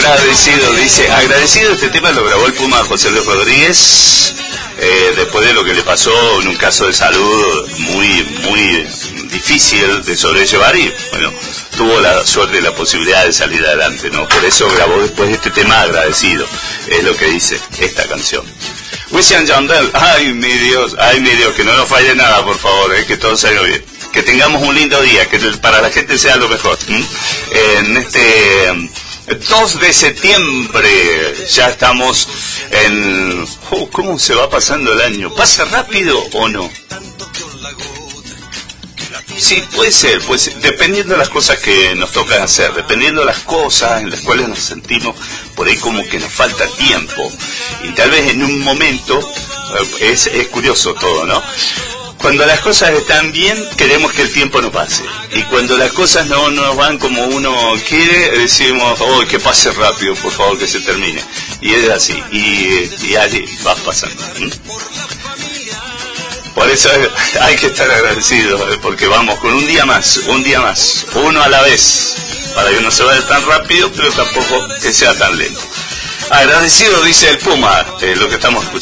Agradecido, dice, agradecido. Este tema lo grabó el Puma José Luis Rodríguez, después de lo que le pasó en un caso de salud muy difícil de sobrellevar, y bueno, tuvo la suerte y la posibilidad de salir adelante, ¿no? Por eso grabó después este tema Agradecido, es lo que dice esta canción. Wisin y Yandel, ay mi Dios, que no nos falle nada, por favor, que todo salga bien, que tengamos un lindo día, que para la gente sea lo mejor. En este 2 de septiembre ya estamos en... ¿Cómo se va pasando el año? ¿Pasa rápido o no? Sí, puede ser, pues dependiendo de las cosas que nos tocan hacer, dependiendo de las cosas en las cuales nos sentimos por ahí como que nos falta tiempo, y tal vez en un momento, es curioso todo, ¿no? Cuando las cosas están bien, queremos que el tiempo no pase, y cuando las cosas no nos van como uno quiere, decimos, oh, que pase rápido, por favor, que se termine, y es así, y allí va pasando. Por eso hay que estar agradecidos, porque vamos con un día más, uno a la vez, para que no se vaya tan rápido, pero tampoco que sea tan lento. Agradecido, dice el Puma, lo que estamos escuchando.